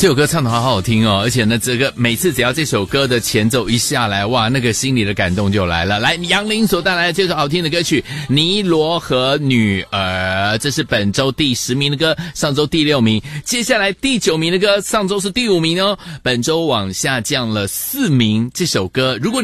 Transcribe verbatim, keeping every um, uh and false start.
这首歌唱得好好听哦，而且呢，这个每次只要这首歌的前奏一下来，哇，那个心里的感动就来了。来，杨林所带来的这首好听的歌曲《尼罗河女儿》，这是本周第十名的歌，上周第六名。接下来第九名的歌，上周是第五名哦，本周往下降了四名。这首歌，如果